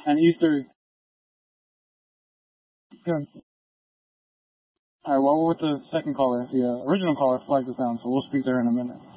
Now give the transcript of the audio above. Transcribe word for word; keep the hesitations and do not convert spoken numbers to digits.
and Easter. Good. All right. Well, we're with the second caller. The uh, original caller flagged us down, so we'll speak there in a minute.